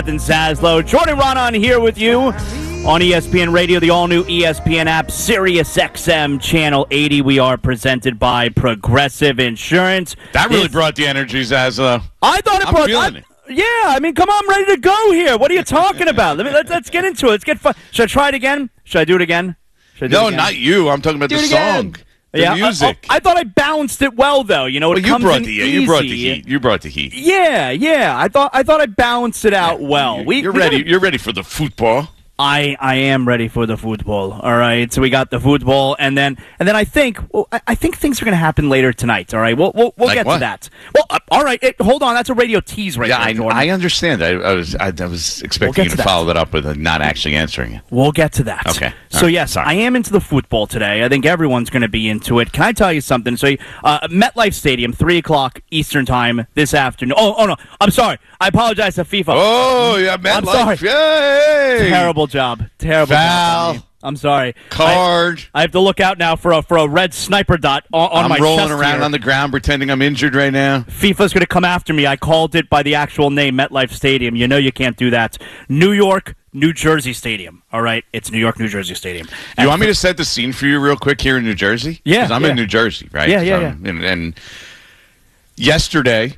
Zaslow. Jordan Raanan here with you on ESPN Radio, the all-new ESPN app, Sirius XM Channel 80. We are presented by Progressive Insurance. That really brought the energy, Zaslow. I thought it I'm brought feeling it. Yeah, I mean, come on, I'm ready to go here. What are you talking about? Let's get into it. Let's get fun. Should I try it again? Should I do it again? No, not you. I'm talking about the song. The music. I thought I balanced it well, though. You know, you brought the heat. You brought the heat. Yeah. I thought I balanced it out well. You're ready. You're ready for the football. I am ready for the football. All right, so we got the football, and then I think things are going to happen later tonight. All right, we'll like get what? to that. Well, all right, hold on. That's a radio tease right there, Jordan. I understand. I was expecting you to follow that up with not actually answering it. We'll get to that. Okay. So yes, I am into the football today. I think everyone's going to be into it. Can I tell you something? So, MetLife Stadium, 3:00 Eastern time this afternoon. Oh no, I'm sorry. I apologize to FIFA. Oh yeah, MetLife. Yay! Terrible job. Foul. Job. I'm sorry. Card. I have to look out now for a red sniper dot on my chest. I'm rolling around on the ground pretending I'm injured right now. FIFA's going to come after me. I called it by the actual name, MetLife Stadium. You know you can't do that. New York, New Jersey Stadium. All right? It's New York, New Jersey Stadium. You want me to set the scene for you real quick here in New Jersey? Yeah. Because I'm in New Jersey, right? Yeah. And yesterday,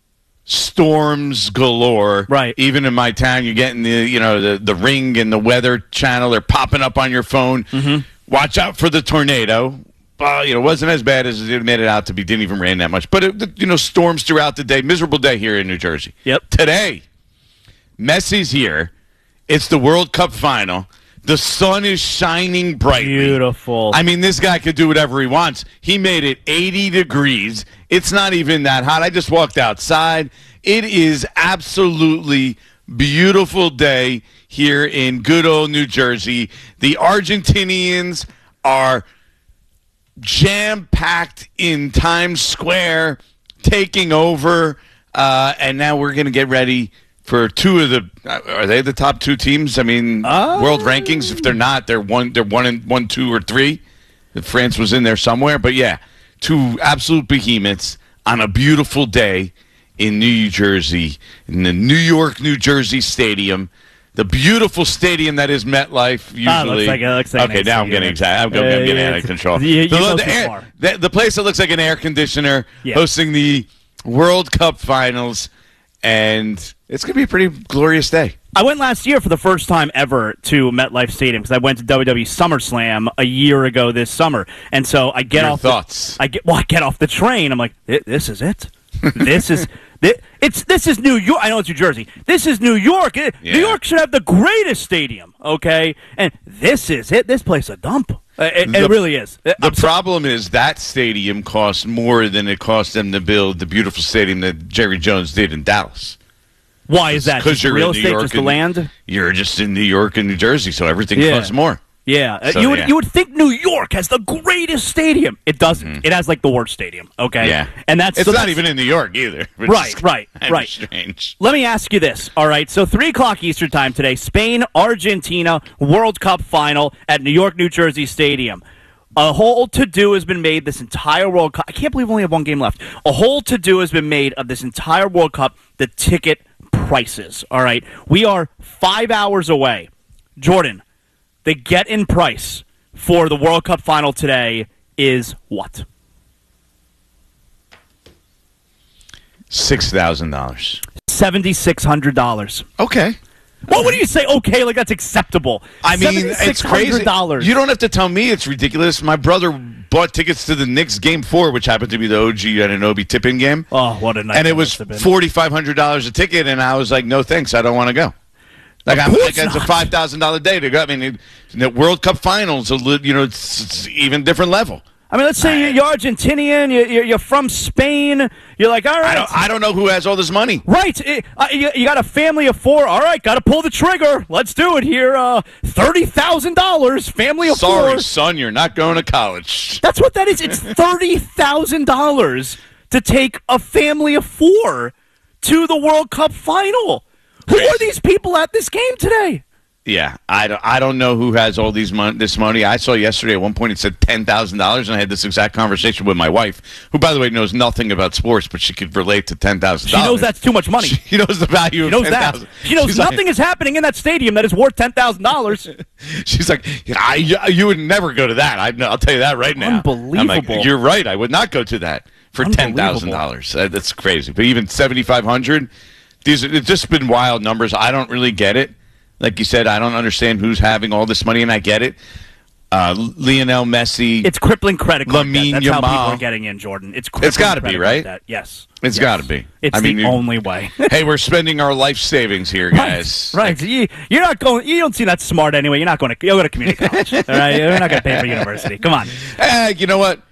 storms galore. Right. Even in my town, you're getting the Ring and the Weather Channel. They're popping up on your phone. Mm-hmm. Watch out for the tornado. It wasn't as bad as it made it out to be. Didn't even rain that much. But, storms throughout the day. Miserable day here in New Jersey. Yep. Today, Messi's here. It's the World Cup final. The sun is shining brightly. Beautiful. I mean, this guy could do whatever he wants. He made it 80 degrees. It's not even that hot. I just walked outside. It is absolutely beautiful day here in good old New Jersey. The Argentinians are jam-packed in Times Square, taking over, and now we're going to get ready for two of the are they the top two teams? I mean, world rankings. If they're not, they're one, 2, or 3. If France was in there somewhere, but yeah, two absolute behemoths on a beautiful day in New Jersey, in the New York, New Jersey Stadium, the beautiful stadium that is MetLife. Usually, looks like okay. Now I'm getting excited. I'm getting out of control. The place that looks like an air conditioner hosting the World Cup finals. And it's going to be a pretty glorious day. I went last year for the first time ever to MetLife Stadium because I went to WWE SummerSlam a year ago this summer. And so I get off I get off the train. I'm like, this is it. This is New York. I know it's New Jersey. This is New York. New York should have the greatest stadium, okay? And this is it. This place a dump. It really is. The problem is that stadium costs more than it cost them to build the beautiful stadium that Jerry Jones did in Dallas. Why is that? Because you're real in New estate, York just the land? You're just in New York and New Jersey, so everything costs more. Yeah, you would think New York has the greatest stadium. It doesn't. Mm-hmm. It has like the worst stadium. Okay, yeah, and it's not even in New York either. Right. Strange. Let me ask you this. All right, so 3:00 Eastern time today, Spain, Argentina, World Cup final at New York, New Jersey Stadium. A whole to-do has been made this entire World Cup. I can't believe we only have one game left. A whole to-do has been made of this entire World Cup, the ticket prices. All right, we are 5 hours away. Jordan, the get-in price for the World Cup final today is what? $6,000. $7,600. Okay. What would you say? Okay, like that's acceptable. I mean, it's crazy. You don't have to tell me it's ridiculous. My brother bought tickets to the Knicks Game 4, which happened to be the OG Anunoby tip-in game. Oh, what a night! And it was $4,500 a ticket, and I was like, no thanks, I don't want to go. It's a $5,000 day to go. I mean, the World Cup finals, it's even different level. I mean, let's say you're Argentinian, you're from Spain. You're like, all right. I don't know who has all this money. Right. You got a family of 4. All right, got to pull the trigger. Let's do it here. $30,000, family of 4. Sorry, son, you're not going to college. That's what that is. It's $30,000 to take a family of 4 to the World Cup final. Who are these people at this game today? Yeah, I don't know who has all this money. I saw yesterday at one point it said $10,000, and I had this exact conversation with my wife, who, by the way, knows nothing about sports, but she could relate to $10,000. She knows that's too much money. She knows the value of $10,000. She knows nothing is happening in that stadium that is worth $10,000. She's like, you would never go to that. I'll tell you that right now. Unbelievable. I'm like, you're right. I would not go to that for $10,000. That's crazy. But even $7,500, it's just been wild numbers. I don't really get it. Like you said, I don't understand who's having all this money, and I get it. Lionel Messi. It's crippling credit card debt. That's Yamal. how people are getting in, Jordan. It's got to be, right? Debt. Yes. It's got to be. It's the only way. Hey, we're spending our life savings here, guys. Right. You're not going. You don't seem that smart anyway. You're going to go to community college. All right. You're not going to pay for university. Come on. You know what?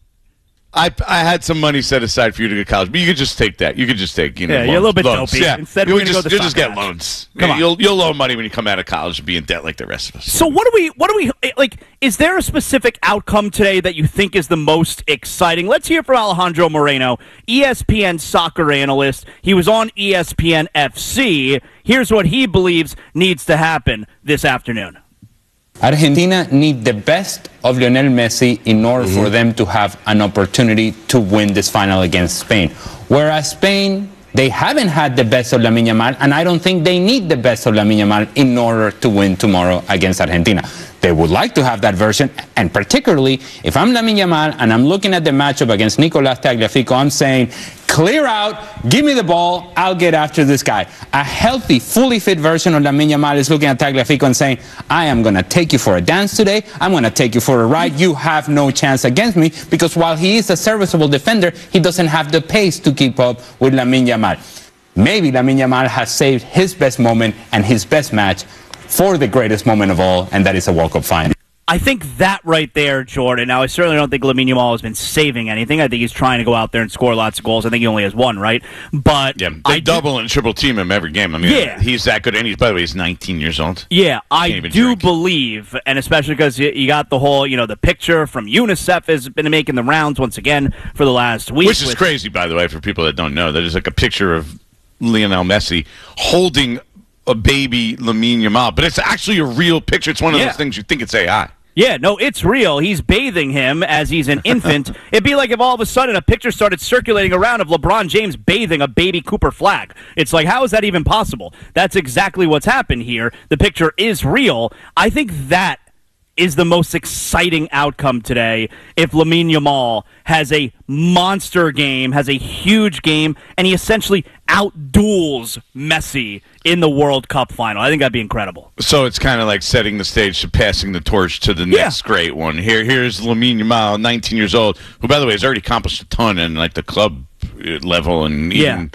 I had some money set aside for you to go to college, but you could just take that. You could just take, you're a little bit dopey. Yeah. Instead, you'll just get loans. Come on. You'll loan money when you come out of college and be in debt like the rest of us. So what do we like? Is there a specific outcome today that you think is the most exciting? Let's hear from Alejandro Moreno, ESPN soccer analyst. He was on ESPN FC. Here's what he believes needs to happen this afternoon. Argentina need the best of Lionel Messi in order for them to have an opportunity to win this final against Spain. Whereas Spain, they haven't had the best of Lamine Yamal, and I don't think they need the best of Lamine Yamal in order to win tomorrow against Argentina. They would like to have that version, and particularly if I'm Lamine Yamal and I'm looking at the matchup against Nicolás Tagliafico, I'm saying, clear out, give me the ball, I'll get after this guy. A healthy, fully fit version of Lamine Yamal is looking at Tagliafico and saying, I am going to take you for a dance today, I'm going to take you for a ride, you have no chance against me, because while he is a serviceable defender, he doesn't have the pace to keep up with Lamine Yamal. Maybe Lamine Yamal has saved his best moment and his best match for the greatest moment of all, and that is a World Cup final. I think that right there, Jordan. Now, I certainly don't think Lamine Yamal has been saving anything. I think he's trying to go out there and score lots of goals. I think he only has one, right? But yeah, they double and triple team him every game. I mean, he's that good. And by the way, he's 19 years old. Yeah, I do believe, and especially because you got the whole, the picture from UNICEF has been making the rounds once again for the last week. Which is crazy, by the way, for people that don't know. There's like a picture of Lionel Messi holding a baby Lamine Yamal, but it's actually a real picture. It's one of those things you think it's AI. Yeah, no, it's real. He's bathing him as he's an infant. It'd be like if all of a sudden a picture started circulating around of LeBron James bathing a baby Cooper Flag. It's like, how is that even possible? That's exactly what's happened here. The picture is real. I think that is the most exciting outcome today if Lamine Yamal has a monster game, has a huge game, and he essentially outduels Messi in the World Cup final. I think that'd be incredible. So it's kind of like setting the stage to passing the torch to the next great one. Here's Lamine Yamal, 19 years old, who, by the way, has already accomplished a ton in like the club level and even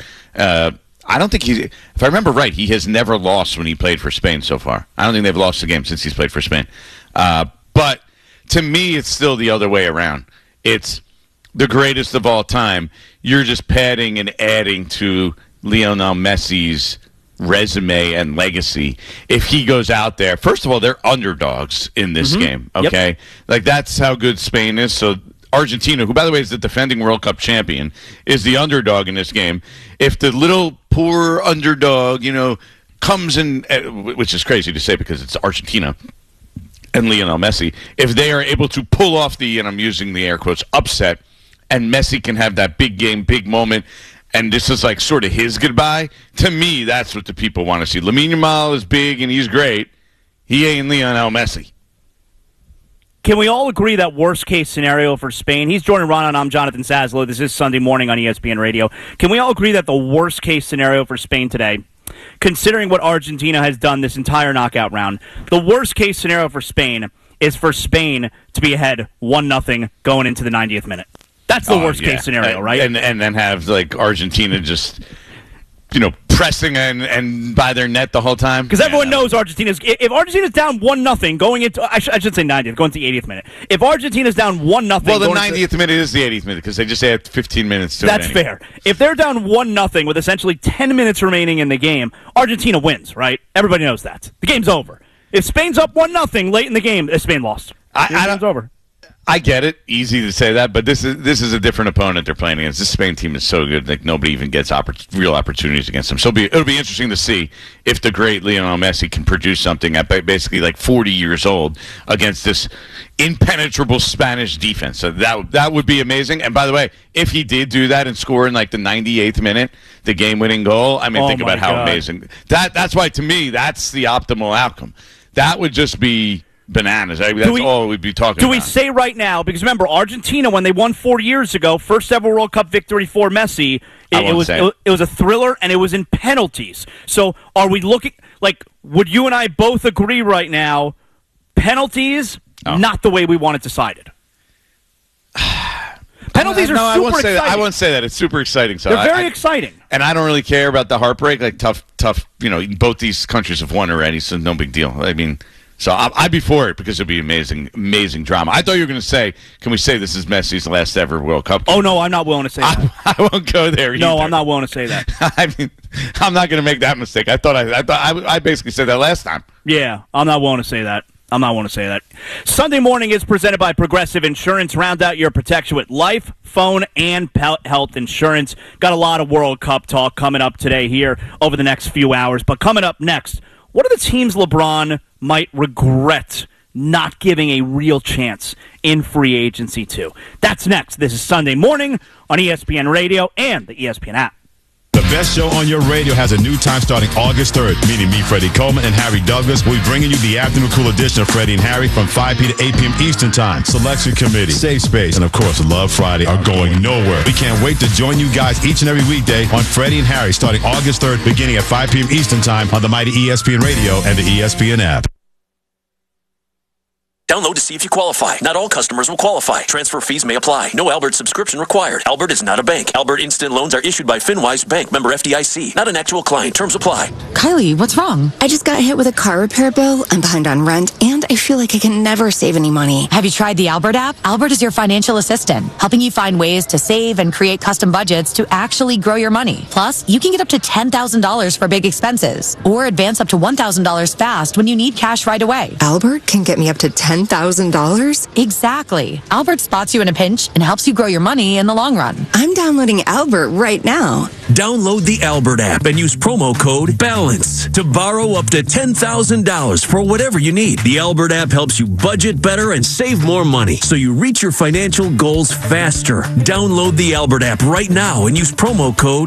I don't think if I remember right, he has never lost when he played for Spain so far. I don't think they've lost a game since he's played for Spain. But to me, it's still the other way around. It's the greatest of all time. You're just padding and adding to Lionel Messi's resume and legacy. If he goes out there, first of all, they're underdogs in this game, okay? Yep. Like, that's how good Spain is. So Argentina, who, by the way, is the defending World Cup champion, is the underdog in this game. If the little poor underdog, comes in, which is crazy to say because it's Argentina and Lionel Messi, if they are able to pull off the, and I'm using the air quotes, upset, and Messi can have that big game, big moment, and this is like sort of his goodbye, to me, that's what the people want to see. Lamine Yamal is big and he's great. He ain't Lionel Messi. Can we all agree that worst-case scenario for Spain? He's Jordan Raanan. I'm Jonathan Saslow. This is Sunday morning on ESPN Radio. Can we all agree that the worst-case scenario for Spain today, considering what Argentina has done this entire knockout round, the worst-case scenario for Spain is for Spain to be ahead 1-0 going into the 90th minute? That's the worst-case scenario, right? And then have, like, Argentina just, pressing and by their net the whole time. Because everyone knows Argentina's... If Argentina's down 1-0 going into... I should say 90th, going to the 80th minute. If Argentina's down 1-0... Well, the 90th minute is the 80th minute because they just add 15 minutes to it. That's fair. If they're down 1-0 with essentially 10 minutes remaining in the game, Argentina wins, right? Everybody knows that. The game's over. If Spain's up 1-0 late in the game, Spain lost. Game's over. I get it. Easy to say that, but this is a different opponent they're playing against. This Spain team is so good that nobody even gets real opportunities against them. So it'll be interesting to see if the great Lionel Messi can produce something at basically like 40 years old against this impenetrable Spanish defense. So that would be amazing. And by the way, if he did do that and score in like the 98th minute, the game-winning goal, I mean, think about how amazing. That's why, to me, that's the optimal outcome. That would just be bananas. That's all we'd be talking about. Do we say right now, because remember, Argentina, when they won 4 years ago, first ever World Cup victory for Messi, it was a thriller, and it was in penalties. So are we looking, like, would you and I both agree right now, penalties, not the way we want it decided? Penalties are super exciting. I won't say that. It's super exciting. So they're very exciting. And I don't really care about the heartbreak. Like, tough, both these countries have won already, so no big deal. I mean, so I'd be for it because it'd be amazing drama. I thought you were going to say, can we say this is Messi's last ever World Cup game? Oh, no, I'm not willing to say that. I won't go there either. No, I'm not willing to say that. I mean, I'm not going to make that mistake. I thought I basically said that last time. Yeah, I'm not willing to say that. Sunday morning is presented by Progressive Insurance. Round out your protection with life, phone, and health insurance. Got a lot of World Cup talk coming up today here over the next few hours. But coming up next, what are the teams LeBron might regret not giving a real chance in free agency to? That's next. This is Sunday morning on ESPN Radio and the ESPN app. The best show on your radio has a new time starting August 3rd, meaning me, Freddie Coleman, and Harry Douglas. We'll be bringing you the afternoon cool edition of Freddie and Harry from 5 p. to 8 p.m. Eastern Time. Selection Committee, Safe Space, and of course, Love Friday are going nowhere. We can't wait to join you guys each and every weekday on Freddie and Harry starting August 3rd, beginning at 5 p.m. Eastern Time on the mighty ESPN Radio and the ESPN app. Download to see if you qualify. Not all customers will qualify. Transfer fees may apply. No Albert subscription required. Albert is not a bank. Albert Instant Loans are issued by FinWise Bank, member FDIC. Not an actual client. Terms apply. Kylie, what's wrong? I just got hit with a car repair bill. I'm behind on rent, and I feel like I can never save any money. Have you tried the Albert app? Albert is your financial assistant, helping you find ways to save and create custom budgets to actually grow your money. Plus, you can get up to $10,000 for big expenses, or advance up to $1,000 fast when you need cash right away. Albert can get me up to $10,000? Exactly. Albert spots you in a pinch and helps you grow your money in the long run. I'm downloading Albert right now. Download the Albert app and use promo code BALANCE to borrow up to $10,000 for whatever you need. The Albert app helps you budget better and save more money so you reach your financial goals faster. Download the Albert app right now and use promo code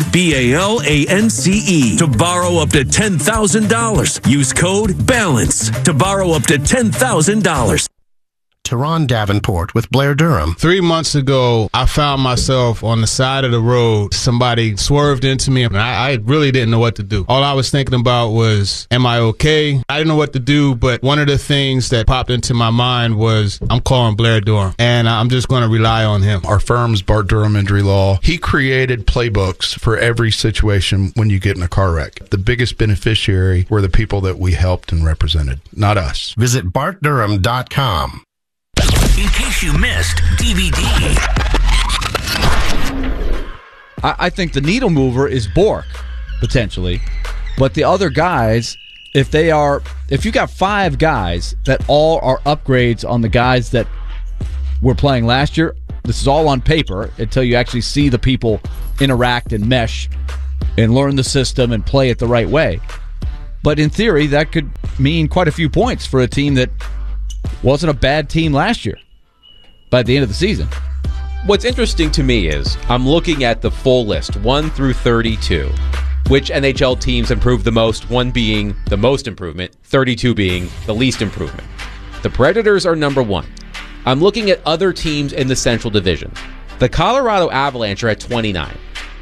BALANCE to borrow up to $10,000. Use code BALANCE to borrow up to $10,000. Teron Davenport with Blair Durham. 3 months ago, I found myself on the side of the road. Somebody swerved into me, and I really didn't know what to do. All I was thinking about was, am I okay? I didn't know what to do, but one of the things that popped into my mind was, I'm calling Blair Durham, and I'm just going to rely on him. Our firm's Bart Durham Injury Law. He created playbooks for every situation when you get in a car wreck. The biggest beneficiary were the people that we helped and represented, not us. Visit BartDurham.com. In case you missed DVD. I think the needle mover is Bork, potentially. But the other guys, if you got 5 guys that all are upgrades on the guys that were playing last year, this is all on paper until you actually see the people interact and mesh and learn the system and play it the right way. But in theory, that could mean quite a few points for a team that wasn't a bad team last year by the end of the season. What's interesting to me is I'm looking at the full list, 1 through 32. Which NHL teams improved the most, 1 being the most improvement, 32 being the least improvement. The Predators are number 1. I'm looking at other teams in the Central Division. The Colorado Avalanche are at 29.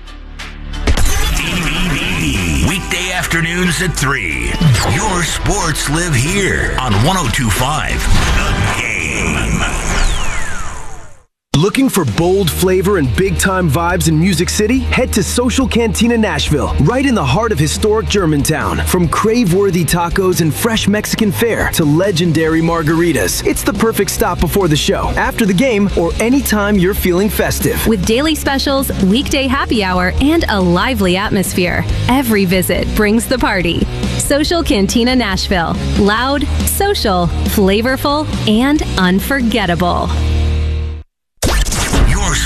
Weekday afternoons at 3. Your sports live here on 102.5 The Game. Looking for bold flavor and big-time vibes in Music City? Head to Social Cantina Nashville, right in the heart of historic Germantown. From crave-worthy tacos and fresh Mexican fare to legendary margaritas, it's the perfect stop before the show, after the game, or anytime you're feeling festive. With daily specials, weekday happy hour, and a lively atmosphere, every visit brings the party. Social Cantina Nashville. Loud, social, flavorful, and unforgettable.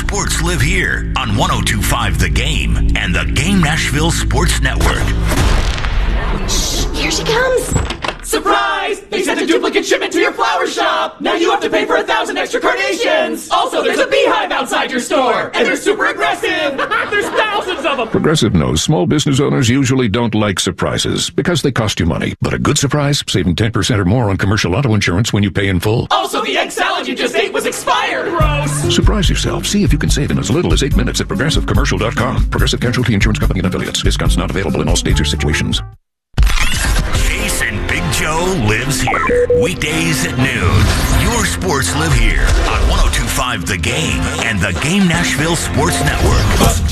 sports live here on 102.5 The Game and the Game Nashville Sports Network. Shh, here she comes. Surprise! They sent a duplicate shipment to your flower shop! Now you have to pay for 1,000 extra carnations! Also, there's a beehive outside your store! And they're super aggressive! There's thousands of them! Progressive knows small business owners usually don't like surprises because they cost you money. But a good surprise, saving 10% or more on commercial auto insurance when you pay in full. Also, the egg salad you just ate was expired! Gross! Surprise yourself. See if you can save in as little as 8 minutes at ProgressiveCommercial.com. Progressive Casualty Insurance Company and Affiliates. Discounts not available in all states or situations. Jason Big Joe lives here. Weekdays at noon. Your sports live here on 102.5 The Game and the Game Nashville Sports Network.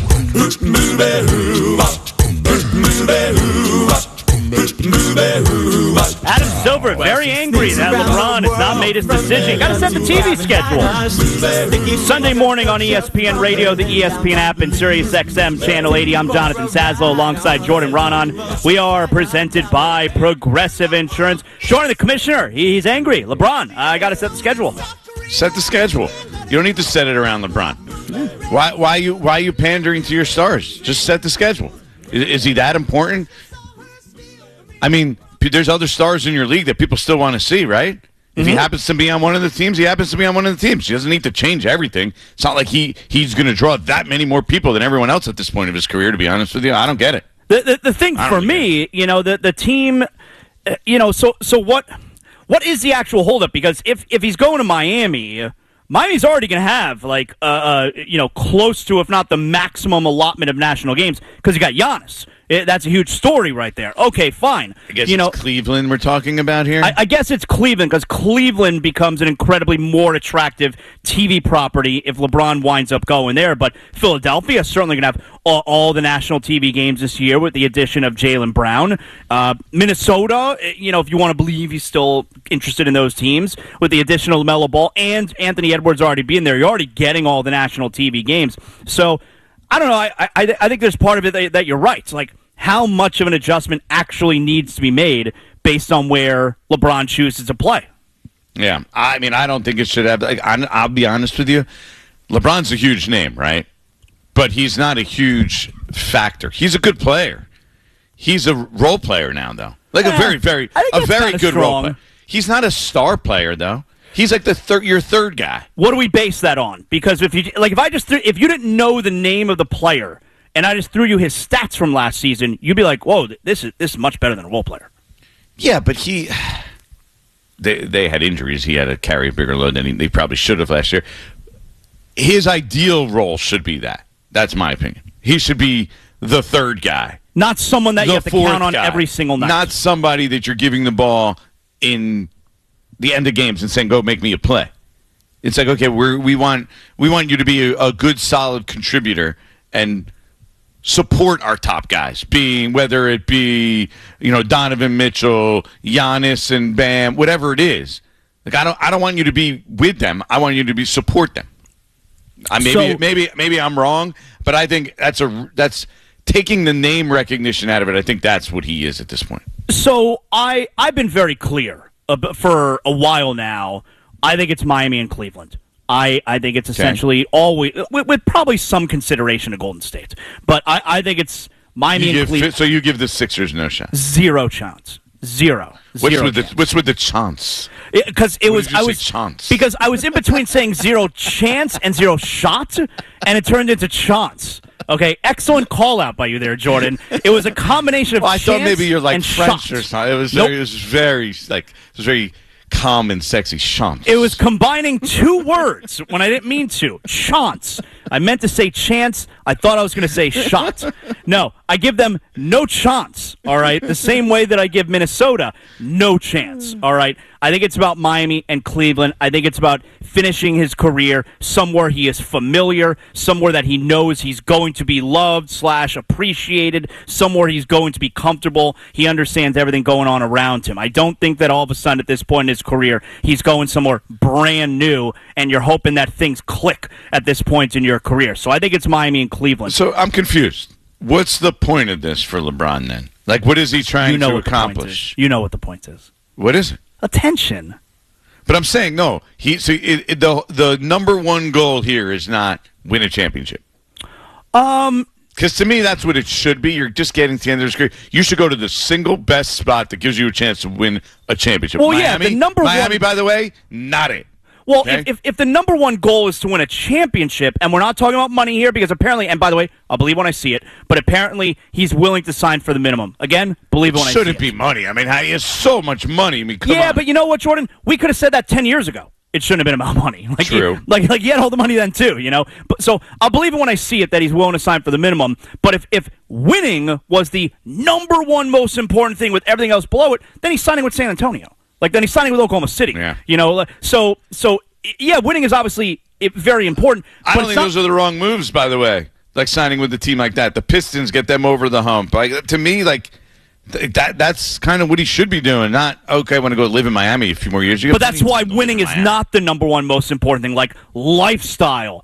Adam Silver very angry that LeBron has not made his decision. Got to set the TV schedule. Sunday morning on ESPN Radio, the ESPN app, and Sirius XM Channel 80. I'm Jonathan Sazlo alongside Jordan Ronan. We are presented by Progressive Insurance. Jordan, the commissioner, he's angry. LeBron, I got to set the schedule. Set the schedule. You don't need to set it around LeBron. Why are you pandering to your stars? Just set the schedule. Is he that important? I mean, there's other stars in your league that people still want to see, right? If he happens to be on one of the teams, he happens to be on one of the teams. He doesn't need to change everything. It's not like he's going to draw that many more people than everyone else at this point of his career, to be honest with you. I don't get it. The thing for me, the team, so what is the actual holdup? Because if he's going to Miami's already going to have, close to, if not the maximum allotment of national games because you got Giannis. That's a huge story right there. Okay, fine. I guess it's Cleveland we're talking about here? I guess it's Cleveland because Cleveland becomes an incredibly more attractive TV property if LeBron winds up going there. But Philadelphia is certainly going to have all the national TV games this year with the addition of Jaylen Brown. Minnesota, if you want to believe he's still interested in those teams, with the addition of LaMelo Ball and Anthony Edwards already being there, you're already getting all the national TV games. So I don't know. I think there's part of it that you're right. It's like how much of an adjustment actually needs to be made based on where LeBron chooses to play. Yeah. I mean, I don't think it should have. I'll be honest with you. LeBron's a huge name, right? But he's not a huge factor. He's a good player. He's a role player now, though. A very good role player. He's not a star player, though. He's like your third guy. What do we base that on? Because if you didn't know the name of the player and I just threw you his stats from last season, you'd be like, "Whoa, this is much better than a role player." Yeah, but they had injuries. He had to carry a bigger load than they probably should have last year. His ideal role should be that. That's my opinion. He should be the third guy, not someone that you have to count on every single night. Not somebody that you're giving the ball in the end of games and saying, "Go make me a play." It's like, okay, we want you to be a good, solid contributor and support our top guys, whether it be Donovan Mitchell, Giannis, and Bam, whatever it is. Like I don't want you to be with them. I want you to support them. Maybe I'm wrong, but I think that's taking the name recognition out of it. I think that's what he is at this point. So I've been very clear for a while now. I think it's Miami and Cleveland. I think it's essentially always with probably some consideration of Golden State, but I think it's Miami and Cleveland. So you give the Sixers no shot? Zero chance. Zero. What's with the chance? Because I was in between saying zero chance and zero shot, and it turned into chance. Okay, excellent call out by you there, Jordan. It was a combination of chance I thought maybe you're like and French shot. or something. It was very calm and sexy. Chance. It was combining two words when I didn't mean to. Chance. I meant to say chance. I thought I was going to say shot. No, I give them no chance, all right? The same way that I give Minnesota no chance, all right? I think it's about Miami and Cleveland. I think it's about finishing his career somewhere he is familiar, somewhere that he knows he's going to be loved / appreciated, somewhere he's going to be comfortable. He understands everything going on around him. I don't think that all of a sudden at this point in his career he's going somewhere brand new and you're hoping that things click at this point in your career. So I think it's Miami and Cleveland. So I'm confused. What's the point of this for LeBron then? Like, what is he trying to accomplish? You know what the point is. What is it? Attention. But I'm saying no. The number one goal here is not win a championship? Because to me, that's what it should be. You're just getting to the end of the career. You should go to the single best spot that gives you a chance to win a championship. Well, Miami, the number Miami, one, by the way, not it. Well, okay? if the number one goal is to win a championship, and we're not talking about money here, because apparently, and by the way, I'll believe when I see it, but apparently he's willing to sign for the minimum. Again, believe it when I see it. Shouldn't be money. I mean, he has so much money. I mean, come on. But you know what, Jordan? We could have said that 10 years ago. It shouldn't have been about money. Like True. He had all the money then too, you know. But so I'll believe it when I see it that he's willing to sign for the minimum. But if winning was the number one most important thing with everything else below it, then he's signing with San Antonio. Then he's signing with Oklahoma City. Yeah. You know. So winning is obviously very important. I don't think those are the wrong moves, by the way. Like signing with a team like that, the Pistons get them over the hump. To me, that's kind of what he should be doing. Not, okay, I want to go live in Miami a few more years. But that's why winning is not the number one most important thing. Like lifestyle,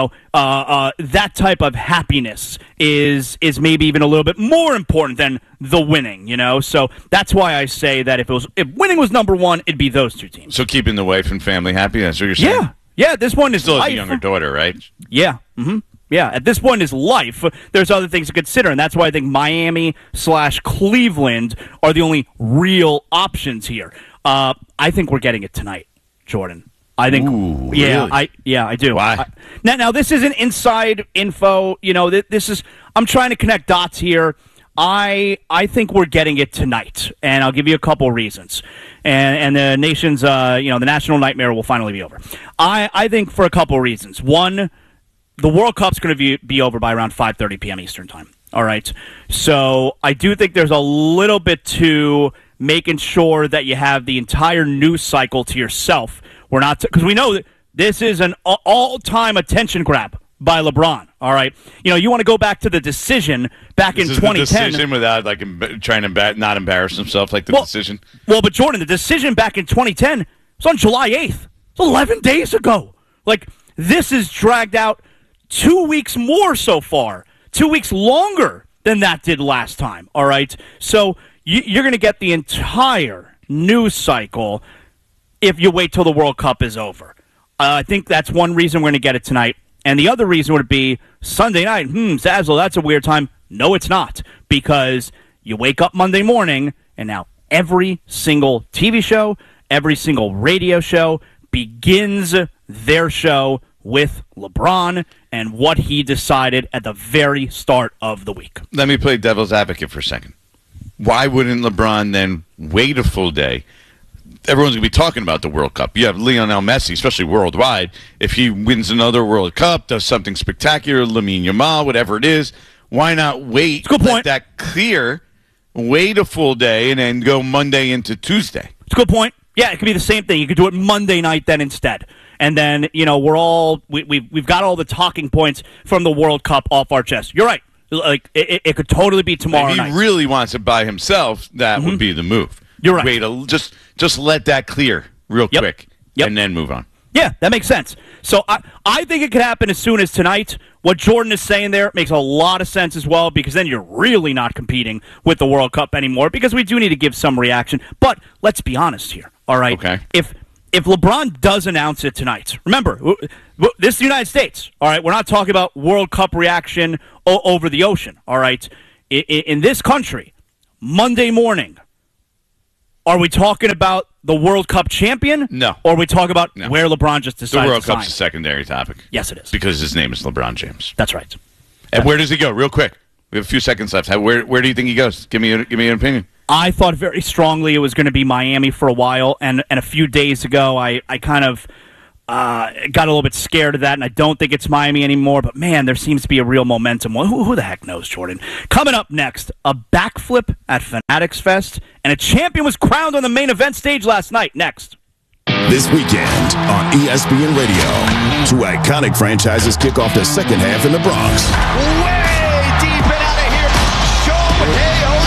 that type of happiness is maybe even a little bit more important than the winning. So that's why I say that if winning was number one, it'd be those two teams. So keeping the wife and family happy. That's what you're saying. Yeah. This one is still life. has a younger daughter, right? Yeah. Mm-hmm. Yeah, at this point is life. There's other things to consider, and that's why I think Miami/Cleveland are the only real options here. I think we're getting it tonight, Jordan. I think. Ooh, yeah, really? I do. Why? Now this isn't inside info. This is. I'm trying to connect dots here. I think we're getting it tonight, and I'll give you a couple reasons. And the nation's, the national nightmare will finally be over. I think for a couple reasons. One, the World Cup's going to be over by around 5:30 p.m. Eastern time. All right. So I do think there's a little bit to making sure that you have the entire news cycle to yourself. We're not because we know that this is an all-time attention grab by LeBron. All right. You want to go back to the decision back in 2010. The decision without trying to not embarrass himself, the decision. Well, but Jordan, the decision back in 2010 was on July 8th. It's 11 days ago. This is dragged out 2 weeks more so far. 2 weeks longer than that did last time. All right. So you're going to get the entire news cycle if you wait till the World Cup is over. I think that's one reason we're going to get it tonight. And the other reason would be Sunday night. Zazzle, that's a weird time. No, it's not. Because you wake up Monday morning, and now every single TV show, every single radio show begins their show with LeBron and what he decided at the very start of the week. Let me play devil's advocate for a second. Why wouldn't LeBron then wait a full day? Everyone's going to be talking about the World Cup. You have Lionel Messi, especially worldwide. If he wins another World Cup, does something spectacular, Lamine Yamal, whatever it is, why not wait, let that clear, wait a full day, and then go Monday into Tuesday? It's a good point. Yeah, it could be the same thing. You could do it Monday night then instead. And then, we've got all the talking points from the World Cup off our chest. You're right. It could totally be tomorrow night. If he really wants it by himself, that would be the move. You're right. Wait, just let that clear real quick, and then move on. Yeah, that makes sense. So I think it could happen as soon as tonight. What Jordan is saying there makes a lot of sense as well, because then you're really not competing with the World Cup anymore, because we do need to give some reaction. But let's be honest here, all right? Okay. If LeBron does announce it tonight, remember, this is the United States, all right? We're not talking about World Cup reaction over the ocean, all right? In this country, Monday morning, are we talking about the World Cup champion? No. Or are we talking about where LeBron just decided to sign? The World Cup's a secondary topic. Yes, it is. Because his name is LeBron James. That's right. And where does he go? Real quick. We have a few seconds left. Where do you think he goes? Give me an opinion. I thought very strongly it was going to be Miami for a while, and a few days ago I kind of got a little bit scared of that, and I don't think it's Miami anymore. But, man, there seems to be a real momentum. Who the heck knows, Jordan? Coming up next, a backflip at Fanatics Fest, and a champion was crowned on the main event stage last night. Next. This weekend on ESPN Radio, two iconic franchises kick off the second half in the Bronx. Way deep and out of here,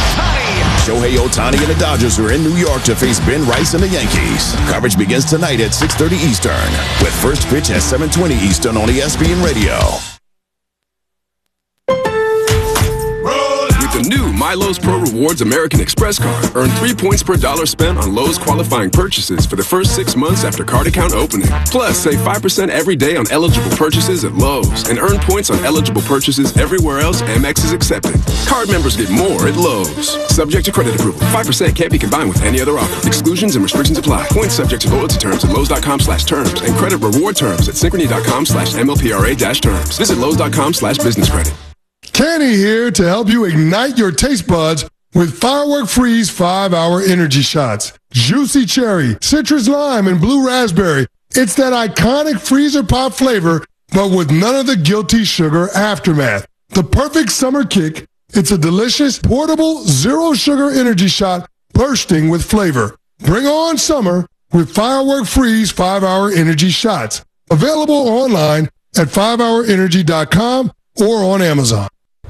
Shohei Ohtani and the Dodgers are in New York to face Ben Rice and the Yankees. Coverage begins tonight at 6:30 Eastern, with first pitch at 7:20 Eastern on ESPN Radio. With the new MyLowe's Pro Rewards American Express card. Earn 3 points per dollar spent on Lowe's qualifying purchases for the first 6 months after card account opening. Plus, save 5% every day on eligible purchases at Lowe's and earn points on eligible purchases everywhere else Amex is accepted. Card members get more at Lowe's. Subject to credit approval. 5% can't be combined with any other offer. Exclusions and restrictions apply. Points subject to loyalty terms at Lowe's.com/terms and credit reward terms at Synchrony.com/MLPRA-terms. Visit Lowe's.com/business credit. Kenny here to help you ignite your taste buds with Firework Freeze 5-Hour Energy Shots. Juicy cherry, citrus lime, and blue raspberry. It's that iconic freezer pop flavor, but with none of the guilty sugar aftermath. The perfect summer kick. It's a delicious, portable, zero-sugar energy shot bursting with flavor. Bring on summer with Firework Freeze 5-Hour Energy Shots. Available online at 5hourenergy.com or on Amazon.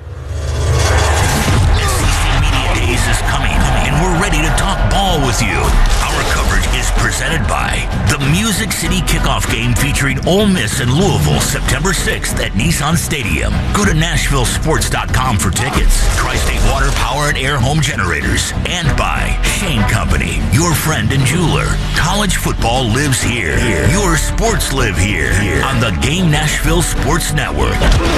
Is coming, and we're ready to talk ball with you. Our coverage is presented by the Music City Kickoff Game featuring Ole Miss and Louisville September 6th at Nissan Stadium. Go to NashvilleSports.com for tickets. Tri-State Water Power and Air Home Generators. And by Shane Company, your friend and jeweler. College football lives here. Your sports live here on the Game Nashville Sports Network.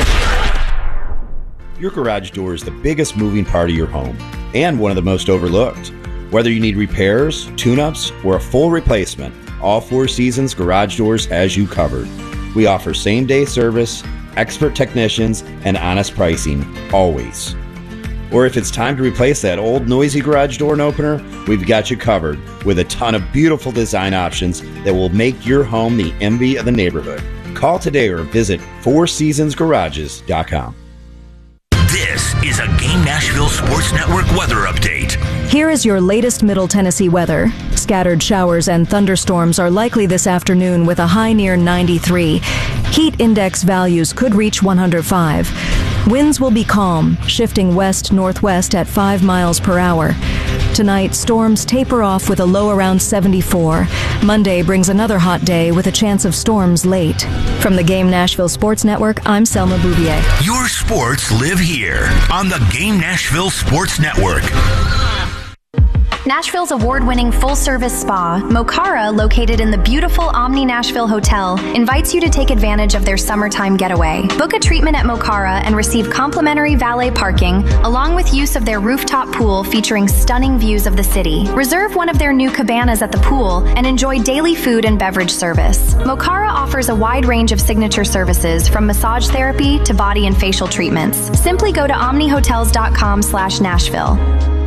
Your garage door is the biggest moving part of your home and one of the most overlooked. Whether you need repairs, tune-ups, or a full replacement, all Four Seasons Garage Doors has you covered. We offer same-day service, expert technicians, and honest pricing, always. Or if it's time to replace that old noisy garage door opener, we've got you covered with a ton of beautiful design options that will make your home the envy of the neighborhood. Call today or visit FourSeasonsGarages.com. This is a Game Nashville Sports Network weather update. Here is your latest Middle Tennessee weather. Scattered showers and thunderstorms are likely this afternoon with a high near 93. Heat index values could reach 105. Winds will be calm, shifting west-northwest at 5 miles per hour. Tonight, storms taper off with a low around 74. Monday brings another hot day with a chance of storms late. From the Game Nashville Sports Network, I'm Selma Bouvier. Your sports live here on the Game Nashville Sports Network. Nashville's award-winning full-service spa, Mokara, located in the beautiful Omni Nashville Hotel, invites you to take advantage of their summertime getaway. Book a treatment at Mokara and receive complimentary valet parking, along with use of their rooftop pool featuring stunning views of the city. Reserve one of their new cabanas at the pool and enjoy daily food and beverage service. Mokara offers a wide range of signature services, from massage therapy to body and facial treatments. Simply go to omnihotels.com/Nashville.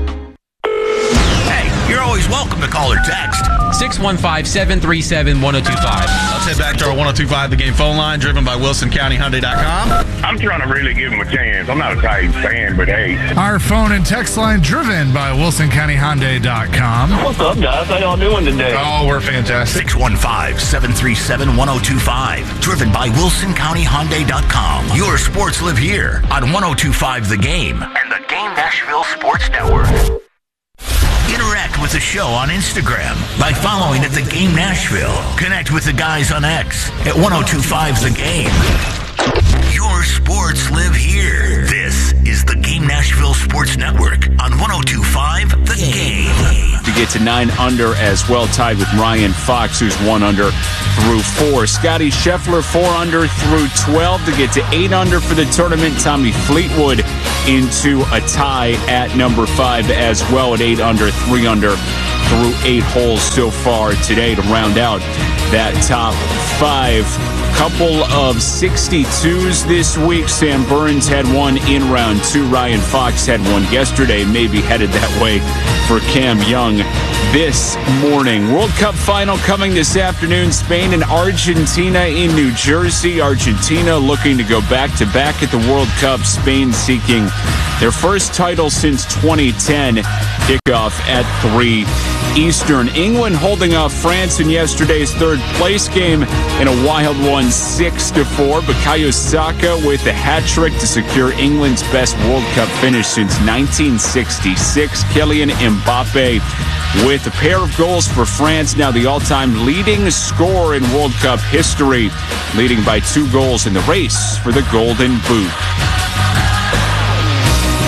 You're always welcome to call or text. 615-737-1025. Let's head back to our 1025 The Game phone line, driven by WilsonCountyHyundai.com. I'm trying to really give him a chance. I'm not a Titans fan, but hey. Our phone and text line, driven by WilsonCountyHyundai.com. What's up, guys? How y'all doing today? Oh, we're fantastic. 615-737-1025. Driven by WilsonCountyHyundai.com. Your sports live here on 1025 The Game and the Game Nashville Sports Network. Interact with the show on Instagram by following at The Game Nashville. Connect with the guys on X at 1025 The Game. Your sports live here. This is the Game Nashville Sports Network on 1025 The Game. To get to 9 under as well, tied with Ryan Fox, who's 1 under through 4. Scotty Scheffler 4 under through 12 to get to 8 under for the tournament. Tommy Fleetwood into a tie at number 5 as well at 8 under, 3 under through 8 holes so far today to round out that top 5. Couple of 62s this week. Sam Burns had one in round 2. Ryan Fox had one yesterday, maybe headed that way for Cam Young this morning. World Cup final coming this afternoon. Spain and Argentina in New Jersey. Argentina looking to go back-to-back at the World Cup. Spain seeking their first title since 2010. Kickoff at 3 Eastern. England holding off France in yesterday's third-place game in a wild one, 6-4. Bukayo Saka with a hat-trick to secure England's best World Cup finish since 1966. Kylian Mbappe with a pair of goals for France, now the all-time leading scorer in World Cup history, leading by 2 goals in the race for the Golden Boot.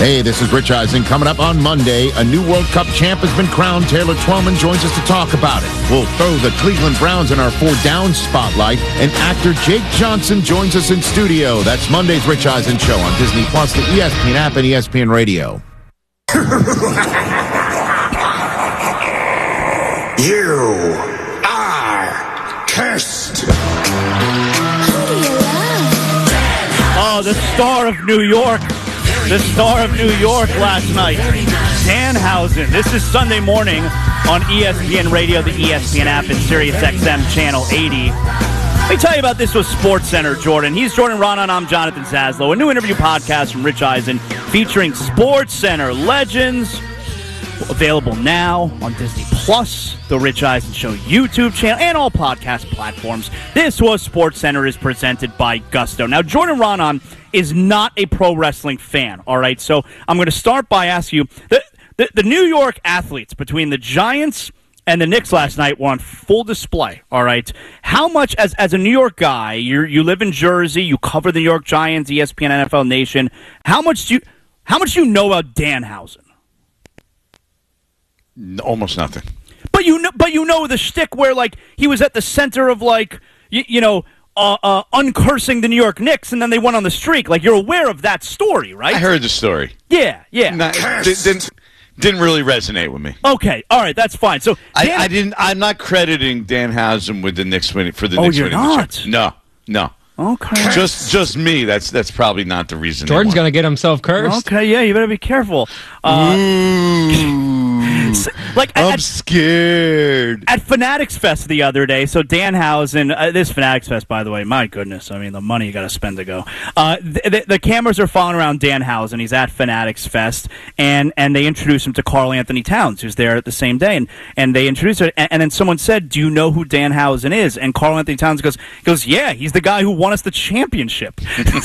Hey, this is Rich Eisen. Coming up on Monday, a new World Cup champ has been crowned. Taylor Twellman joins us to talk about it. We'll throw the Cleveland Browns in our 4 Down spotlight, and actor Jake Johnson joins us in studio. That's Monday's Rich Eisen Show on Disney Plus, the ESPN app, and ESPN Radio. You are cursed. Oh, the star of New York. The star of New York last night, Danhausen. This is Sunday morning on ESPN Radio, the ESPN app, and Sirius XM Channel 80. Let me tell you about this with SportsCenter, Jordan. He's Jordan Rana, and I'm Jonathan Zaslow. A new interview podcast from Rich Eisen featuring SportsCenter legends. Available now on Disney Plus, the Rich Eisen Show YouTube channel, and all podcast platforms. This was SportsCenter is presented by Gusto. Now, Jordan Raanan is not a pro wrestling fan, all right? So I'm going to start by asking you, the New York athletes between the Giants and the Knicks last night were on full display, all right? How much, as a New York guy, you live in Jersey, you cover the New York Giants, ESPN, NFL Nation, how much do you know about Danhausen? Almost nothing. But you know the shtick where like he was at the center of like uncursing the New York Knicks, and then they went on the streak. Like you're aware of that story, right? I heard the story. Yeah. Didn't really resonate with me. Okay, all right, that's fine. So I'm not crediting Danhausen with the Knicks winning for the Knicks you're winning. not? No. Okay. Just me. That's probably not the reason. Jordan's gonna get himself cursed. Okay, yeah, you better be careful. I'm scared. At Fanatics Fest the other day, so Danhausen, this Fanatics Fest, by the way, my goodness, I mean, the money you got to spend to go. The cameras are following around Danhausen. He's at Fanatics Fest, and they introduce him to Karl Anthony Towns, who's there at the same day, and they introduce her, and then someone said, "Do you know who Danhausen is?" And Karl Anthony Towns goes, "Yeah, he's the guy who won us the championship."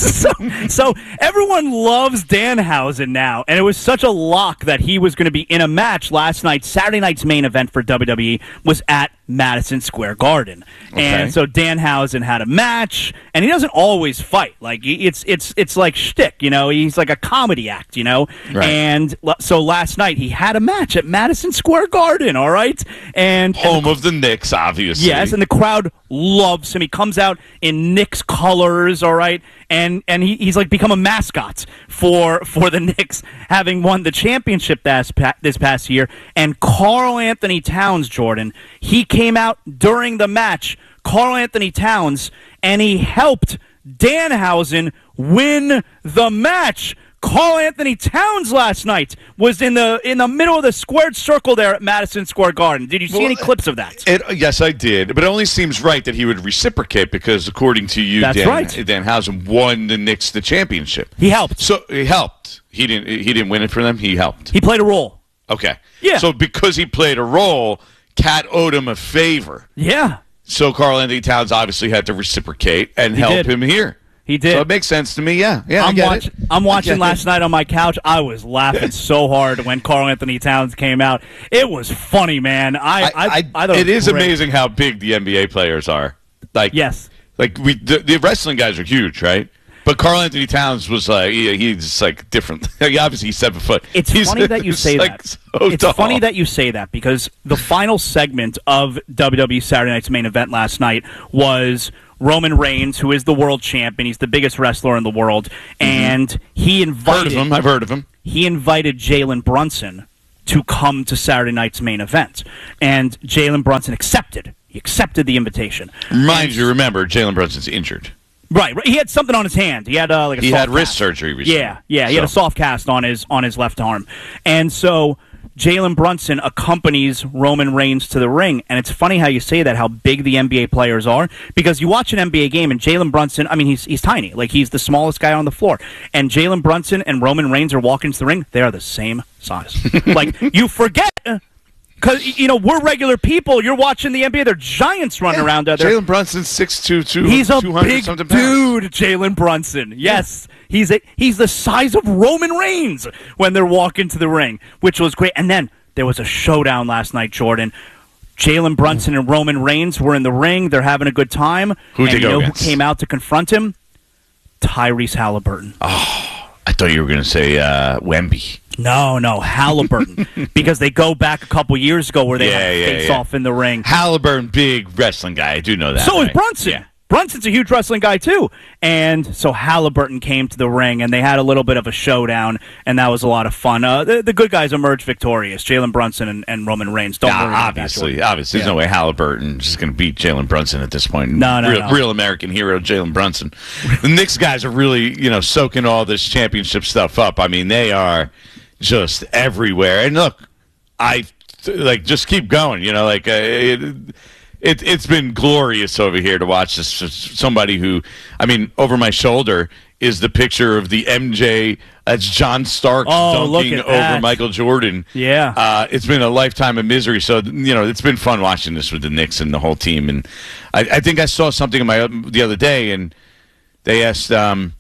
so everyone loves Danhausen now, and it was such a lock that he was going to be in a match last night. Saturday night's main event for WWE was at Madison Square Garden. Okay. And so Danhausen had a match, and he doesn't always fight. Like it's like shtick, he's like a comedy act, Right. And so last night he had a match at Madison Square Garden, all right? And home of the Knicks, obviously. Yes, and the crowd loves him. He comes out in Knicks colors, all right? And he's like become a mascot for the Knicks, having won the championship this past year. And Karl Anthony Towns, Jordan, he came out during the match, Karl Anthony Towns, and he helped Danhausen win the match. Karl Anthony Towns last night was in the middle of the squared circle there at Madison Square Garden. Did you see any clips of that? Yes, I did. But it only seems right that he would reciprocate because, according to you, Danhausen won the Knicks the championship. He helped. So he helped. He didn't win it for them. He helped. He played a role. Okay. Yeah. So because he played a role, Cat owed him a favor. Yeah. So Karl Anthony Towns obviously had to reciprocate and help him here. He did. So it makes sense to me, yeah. I'm watching last night on my couch. I was laughing so hard when Karl Anthony Towns came out. It was funny, man. I thought it is amazing how big the NBA players are. Like, yes. Like the wrestling guys are huge, right? But Karl Anthony Towns was like, he's like different. Obviously, he's 7 foot. It's funny that you say that. So it's tall. funny that you say that because the final segment of WWE Saturday Night's main event last night was Roman Reigns, who is the world champion. He's the biggest wrestler in the world. And he invited... I've heard of him. He invited Jalen Brunson to come to Saturday Night's main event. And Jalen Brunson accepted. He accepted the invitation. Remember, Jalen Brunson's injured. Right. He had something on his hand. He had he had wrist surgery recently. Yeah. He had a soft cast on his left arm. And so Jalen Brunson accompanies Roman Reigns to the ring. And it's funny how you say that, how big the NBA players are, because you watch an NBA game and Jalen Brunson, I mean, he's tiny. Like, he's the smallest guy on the floor. And Jalen Brunson and Roman Reigns are walking to the ring. They are the same size. Like, you forget... Because, we're regular people. You're watching the NBA. They're giants running around out there. Jalen Brunson's 6'2", He's a 200 big something dude, Jalen Brunson. Yes. Yeah. He's the size of Roman Reigns when they're walking to the ring, which was great. And then there was a showdown last night, Jordan. Jalen Brunson and Roman Reigns were in the ring. They're having a good time. Who came out to confront him? Tyrese Halliburton. Oh, I thought you were going to say Wemby. No, Halliburton. Because they go back a couple years ago where they had a face-off in the ring. Halliburton, big wrestling guy. I do know that. So is Brunson. Yeah. Brunson's a huge wrestling guy, too. And so Halliburton came to the ring, and they had a little bit of a showdown, and that was a lot of fun. The good guys emerged victorious, Jalen Brunson and Roman Reigns. Don't worry about that. Obviously. There's no way Halliburton is going to beat Jalen Brunson at this point. No. Real American hero, Jalen Brunson. The Knicks guys are really, soaking all this championship stuff up. I mean, they are just everywhere. And look, just keep going. It's been glorious over here to watch this. Somebody who, over my shoulder is the picture of the MJ. That's John Starks dunking over Michael Jordan. Yeah. It's been a lifetime of misery. So, it's been fun watching this with the Knicks and the whole team. And I think I saw something the other day, and they asked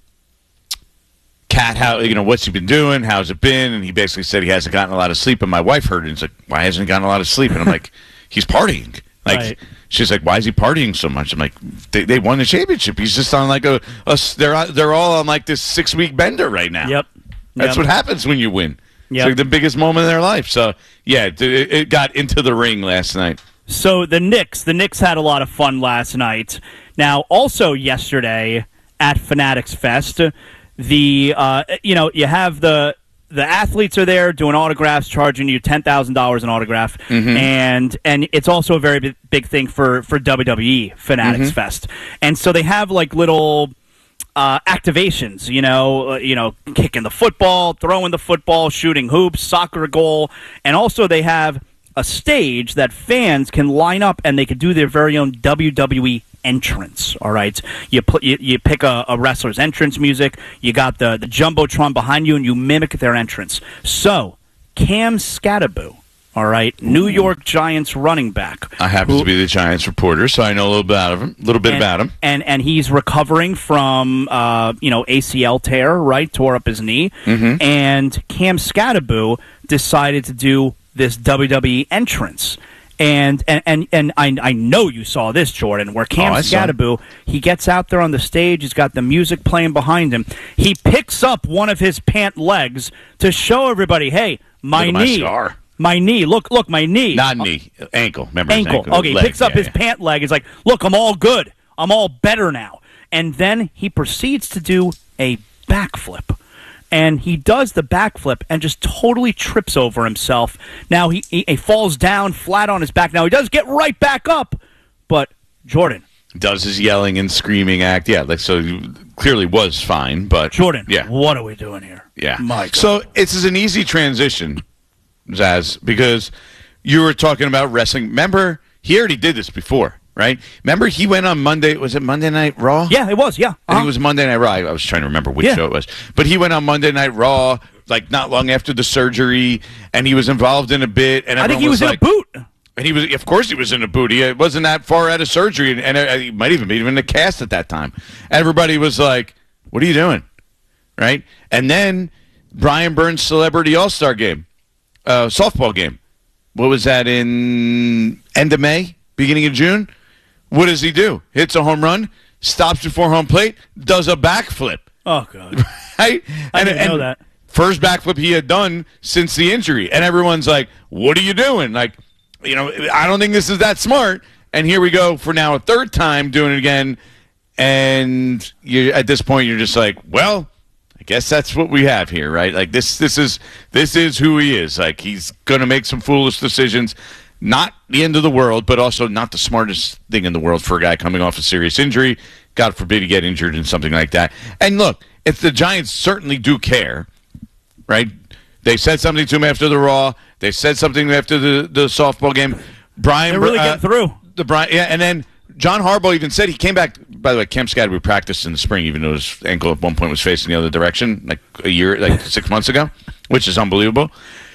Cat, how, what's he been doing? How's it been? And he basically said he hasn't gotten a lot of sleep. And my wife heard it and said, why hasn't he gotten a lot of sleep? And I'm like, he's partying. Right. She's like, why is he partying so much? I'm like, they won the championship. He's just on they're all on like this 6-week bender right now. Yep. That's what happens when you win. Yep. It's like the biggest moment of their life. So, yeah, it got into the ring last night. So the Knicks had a lot of fun last night. Now, also yesterday at Fanatics Fest, you have the athletes are there doing autographs, charging you $10,000 an autograph, and it's also a very big thing for WWE Fanatics Fest. And so they have like little activations, kicking the football, throwing the football, shooting hoops, soccer goal, and also they have a stage that fans can line up and they can do their very own WWE entrance. All right, you pick a wrestler's entrance music. You got the jumbotron behind you, and you mimic their entrance. So Cam Skattebo, all right, New York Giants running back. I happen to be the Giants reporter, so I know a little bit about him. And he's recovering from ACL tear, right? Tore up his knee, and Cam Skattebo decided to do this WWE entrance. And I know you saw this, Jordan, where Cam Skattebo, he gets out there on the stage, he's got the music playing behind him. He picks up one of his pant legs to show everybody, hey, my knee. My knee. Look, my knee. Not knee. Ankle. Remember ankle. Okay, he picks up his pant leg. He's like, look, I'm all good. I'm all better now. And then he proceeds to do a backflip. And he does the backflip and just totally trips over himself. Now he falls down flat on his back. Now he does get right back up, but Jordan does his yelling and screaming act. Yeah, so he clearly was fine. But Jordan, what are we doing here? Yeah, so it's an easy transition, Zaz, because you were talking about wrestling. Remember, he already did this before. Right? Remember, he went on Monday. Was it Monday Night Raw? Yeah, it was. Yeah, I think it was Monday Night Raw. I was trying to remember which show it was. But he went on Monday Night Raw, like not long after the surgery, and he was involved in a bit. And I think he was in a boot. And he was, of course, he was in a boot. He wasn't that far out of surgery, and he might even be in a cast at that time. Everybody was like, "What are you doing?" Right? And then Brian Burns' Celebrity All-Star Game, softball game. What was that in end of May, beginning of June? What does he do? Hits a home run, stops before home plate, does a backflip. Oh, God. Right? I didn't know that. First backflip he had done since the injury. And everyone's like, what are you doing? Like, I don't think this is that smart. And here we go for now a third time doing it again. And at this point, you're just like, well, I guess that's what we have here, right? Like, this is who he is. Like, he's going to make some foolish decisions. Not the end of the world, but also not the smartest thing in the world for a guy coming off a serious injury. God forbid he get injured in something like that. And look, if the Giants certainly do care, right? They said something to him after the Raw. They said something after the softball game. They're really getting through. And then John Harbaugh even said he came back. By the way, Cam Skattebo practiced in the spring, even though his ankle at one point was facing the other direction, like 6 months ago, which is unbelievable.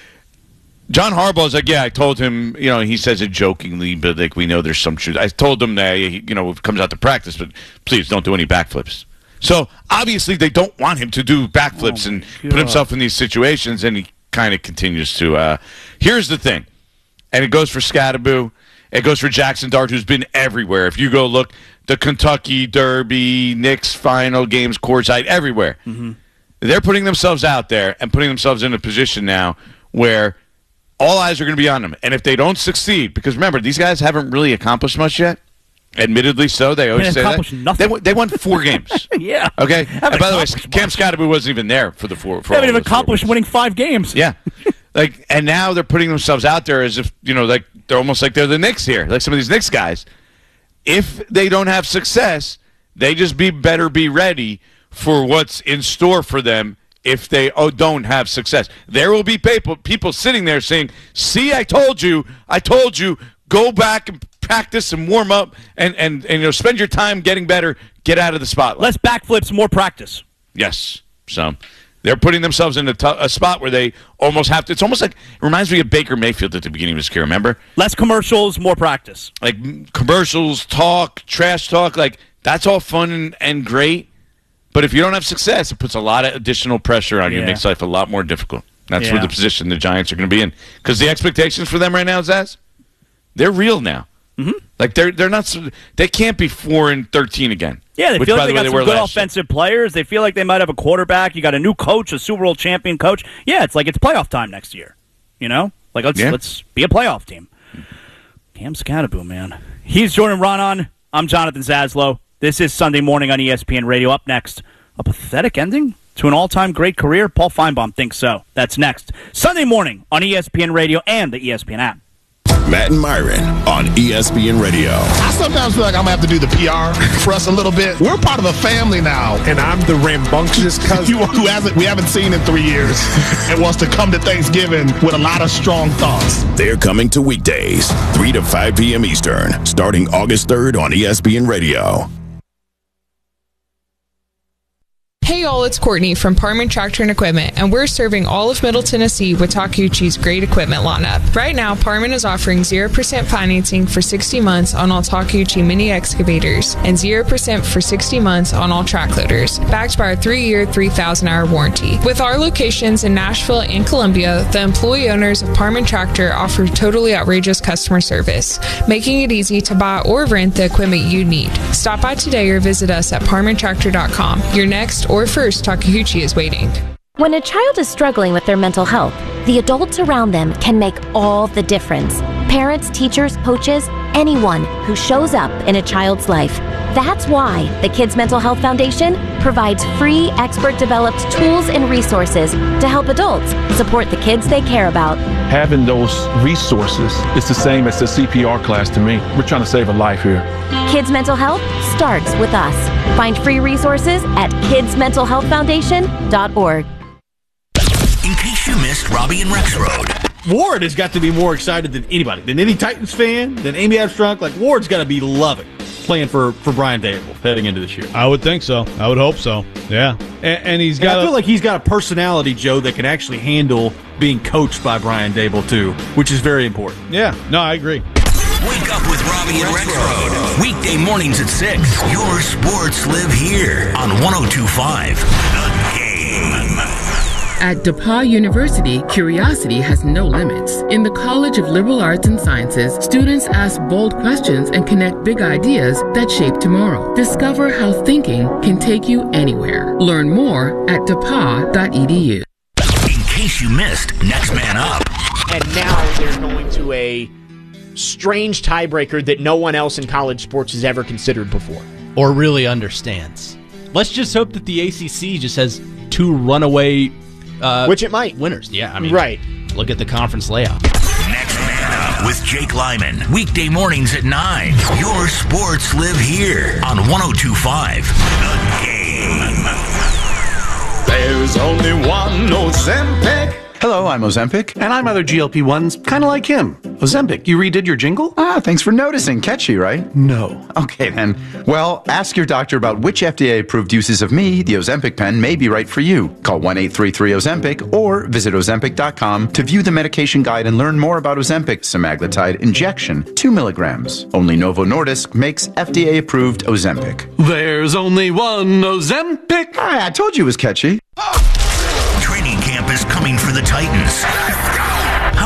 John Harbaugh's like, I told him, he says it jokingly, but like we know there's some truth. I told him that, he comes out to practice, but please don't do any backflips. So obviously they don't want him to do backflips and put himself in these situations, and he kind of continues to. Here's the thing, and it goes for Skattebo, it goes for Jackson Dart, who's been everywhere. If you go look, the Kentucky Derby, Knicks final games, courtside, everywhere. they're putting themselves out there and putting themselves in a position now where all eyes are going to be on them. And if they don't succeed, because remember, these guys haven't really accomplished much yet. Admittedly so. They always say that. Nothing. They won 4 games. Yeah. Okay? And by the way, Cam Scottaboo wasn't even there for the 4. They haven't even accomplished winning 5 games. Yeah. And now they're putting themselves out there as if, like they're almost like they're the Knicks here, like some of these Knicks guys. If they don't have success, they just better be ready for what's in store for them if they don't have success. There will be people sitting there saying, see, I told you, go back and practice and warm up and spend your time getting better, get out of the spotlight. Less backflips, more practice. Yes. So they're putting themselves in a spot where they almost have to. It's almost like, it reminds me of Baker Mayfield at the beginning of his career, remember? Less commercials, more practice. Like commercials, trash talk, like that's all fun and great. But if you don't have success, it puts a lot of additional pressure on you. It makes life a lot more difficult. That's where the position the Giants are going to be in. Because the expectations for them right now, Zaz, they're real now. Mm-hmm. Like they're not. They can't be 4-13 again. Yeah, they feel like they got some good offensive players. They feel like they might have a quarterback. You got a new coach, a Super Bowl champion coach. Yeah, it's like it's playoff time next year. Like let's be a playoff team. Cam Scottaboo, man. He's Jordan Ronan. I'm Jonathan Zaslow. This is Sunday Morning on ESPN Radio. Up next, a pathetic ending to an all-time great career? Paul Feinbaum thinks so. That's next. Sunday Morning on ESPN Radio and the ESPN app. Matt and Myron on ESPN Radio. I sometimes feel like I'm going to have to do the PR for us a little bit. We're part of a family now. And I'm the rambunctious cousin who we haven't seen in 3 years and wants to come to Thanksgiving with a lot of strong thoughts. They're coming to weekdays, 3 to 5 p.m. Eastern, starting August 3rd on ESPN Radio. Hey y'all, it's Courtney from Parman Tractor and Equipment, and we're serving all of Middle Tennessee with Takeuchi's great equipment lineup. Right now, Parman is offering 0% financing for 60 months on all Takeuchi mini excavators and 0% for 60 months on all track loaders, backed by our 3-year, 3,000-hour warranty. With our locations in Nashville and Columbia, the employee owners of Parman Tractor offer totally outrageous customer service, making it easy to buy or rent the equipment you need. Stop by today or visit us at parmantractor.com. Your next or first Takeuchi is waiting. When a child is struggling with their mental health, the adults around them can make all the difference. Parents, teachers, coaches, anyone who shows up in a child's life. That's why the Kids Mental Health Foundation provides free, expert-developed tools and resources to help adults support the kids they care about. Having those resources is the same as the CPR class to me. We're trying to save a life here. Kids Mental Health starts with us. Find free resources at kidsmentalhealthfoundation.org. In case you missed Robbie and Rex Road. Ward has got to be more excited than anybody, than any Titans fan, than Amy Armstrong. Like, Ward's got to be loving playing for Brian Daboll heading into this year. I would think so. I would hope so. Yeah. And he's got. I feel like he's got a personality, Joe, that can actually handle being coached by Brian Daboll, too, which is very important. Yeah. No, I agree. Wake up with Robbie and Rex Road. Weekday mornings at 6. Your sports live here on 102.5 The Game. At DePauw University, curiosity has no limits. In the College of Liberal Arts and Sciences, students ask bold questions and connect big ideas that shape tomorrow. Discover how thinking can take you anywhere. Learn more at depaw.edu. In case you missed, next man up. And now they're going to a strange tiebreaker that no one else in college sports has ever considered before. Or really understands. Let's just hope that the ACC just has 2 runaway which it might. Winners. Yeah, I mean, right. Look at the conference layout. Next man up with Jake Lyman. Weekday mornings at 9. Your sports live here on 102.5 The Game. There's only one Ozempic. Hello, I'm Ozempic. And I'm other GLP-1s, kind of like him. Ozempic, you redid your jingle? Thanks for noticing. Catchy, right? No. Okay, then. Well, ask your doctor about which FDA-approved uses of me, the Ozempic pen, may be right for you. Call 1-833-OZEMPIC or visit Ozempic.com to view the medication guide and learn more about Ozempic semaglutide injection, 2 milligrams. Only Novo Nordisk makes FDA-approved Ozempic. There's only one Ozempic. I told you it was catchy. Training camp is coming for the Titans. How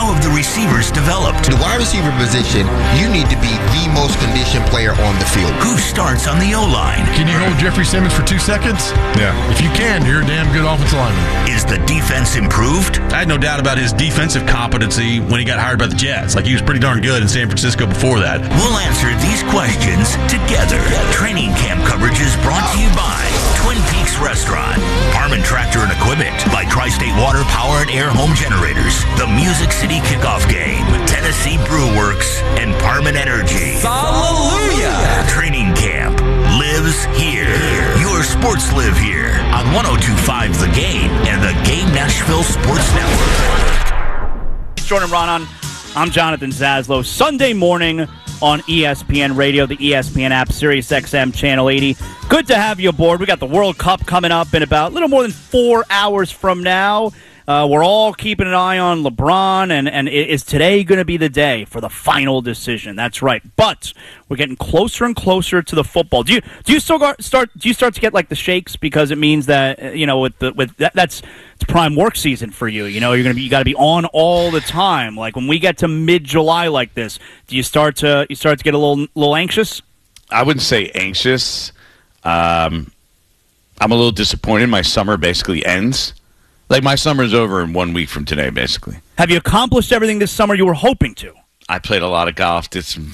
How have the receivers developed? The wide receiver position, you need to be the most conditioned player on the field. Who starts on the O-line? Can you hold Jeffrey Simmons for 2 seconds? Yeah. If you can, you're a damn good offensive lineman. Is the defense improved? I had no doubt about his defensive competency when he got hired by the Jets. Like, he was pretty darn good in San Francisco before that. We'll answer these questions together. Training camp coverage is brought to you by Twin Peaks Restaurant, Harmon Tractor and Equipment, by Tri-State Water Power and Air Home Generators, the Music City Kickoff Game, Tennessee Brew Works, and Parman Energy. Hallelujah! Training camp lives here. Your sports live here on 102.5 The Game and the Game Nashville Sports Network. Jordan Ronan. I'm Jonathan Zaslow. Sunday morning on ESPN Radio, the ESPN app, Sirius XM Channel 80. Good to have you aboard. We got the World Cup coming up in about a little more than 4 hours from now. We're all keeping an eye on LeBron, and is today going to be the day for the final decision? That's right. But we're getting closer and closer to the football. Do you start to get like the shakes, because it means that that's prime work season for you? You got to be on all the time. Like when we get to mid-July like this, do you start to get a little anxious? I wouldn't say anxious. I'm a little disappointed. My summer basically ends. Like, my summer's over in 1 week from today, basically. Have you accomplished everything this summer you were hoping to? I played a lot of golf, did some,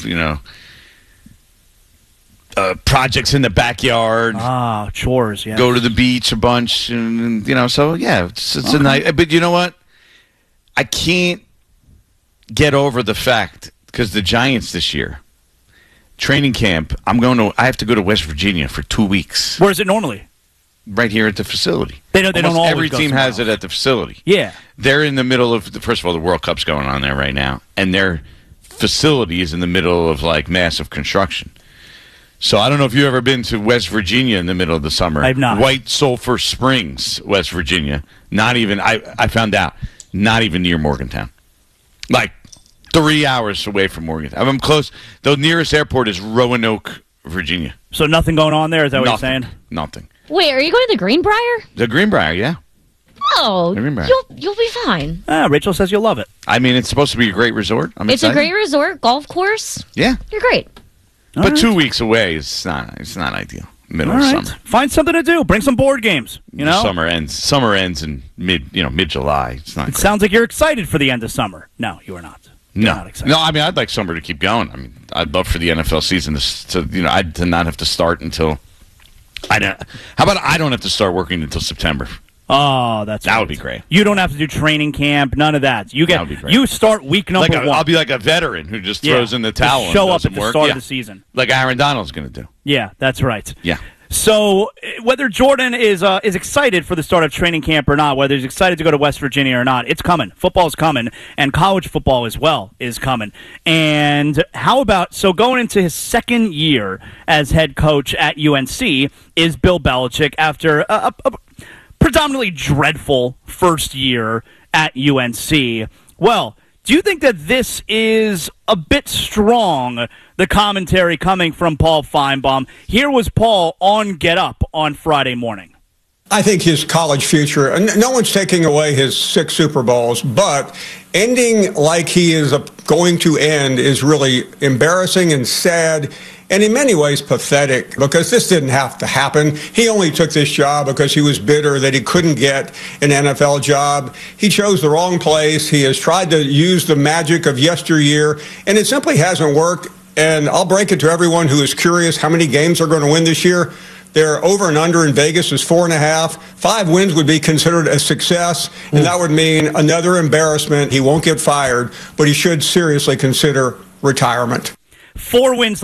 projects in the backyard. Ah, chores, yeah. Go to the beach a bunch, and so, yeah, it's okay. A night. But you know what? I can't get over the fact, because the Giants this year, training camp, I have to go to West Virginia for 2 weeks. Where is it normally? Right here at the facility. They don't always every team has it at the facility. Yeah. They're in the middle of, first of all, the World Cup's going on there right now, and their facility is in the middle of, like, massive construction. So I don't know if you've ever been to West Virginia in the middle of the summer. I've not. White Sulphur Springs, West Virginia. Not even, I found out, not even near Morgantown. Like 3 hours away from Morgantown. I'm close. The nearest airport is Roanoke, Virginia. So nothing going on there? Is that what you're saying? Nothing. Wait, are you going to the Greenbrier? The Greenbrier, yeah. Oh, Greenbrier. you'll be fine. Rachel says you'll love it. I mean, it's supposed to be a great resort. It's a great resort, golf course. Yeah. You're great. But right. 2 weeks away is not ideal. Middle of summer. Find something to do. Bring some board games. Summer ends in mid-July. It's not. It sounds like you're excited for the end of summer. No, you are not. No, not excited. No. I mean, I'd like summer to keep going. I mean, I'd love for the NFL season to not have to start until. How about I don't have to start working until September? Oh, that would be great. You don't have to do training camp, none of that. That would be great. You start week number 1. I'll be like a veteran who just throws in the towel. Show up at the work. start of the season, like Aaron Donald's going to do. Yeah, that's right. Yeah. So whether Jordan is excited for the start of training camp or not, whether he's excited to go to West Virginia or not, it's coming. Football's coming, and college football as well is coming. And how about, going into his second year as head coach at UNC is Bill Belichick after a predominantly dreadful first year at UNC. Well, do you think that this is a bit strong, the commentary coming from Paul Feinbaum? Here was Paul on Get Up on Friday morning. I think his college future, no one's taking away his 6 Super Bowls, but ending like he is going to end is really embarrassing and sad, and in many ways pathetic, because this didn't have to happen. He only took this job because he was bitter that he couldn't get an NFL job. He chose the wrong place. He has tried to use the magic of yesteryear, and it simply hasn't worked. And I'll break it to everyone who is curious how many games they're going to win this year. Their over and under in Vegas is 4.5. 5 wins would be considered a success, and that would mean another embarrassment. He won't get fired, but he should seriously consider retirement. 4 wins